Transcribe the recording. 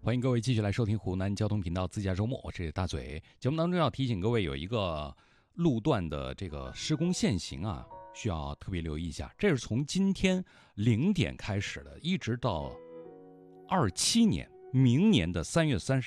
欢迎各位继续来收听湖南交通频道自驾周末，我是大嘴。节目当中要提醒各位，有一个路段的这个施工限行啊，需要特别留意一下。这是从今天0点开始的，一直到27年明年的3月30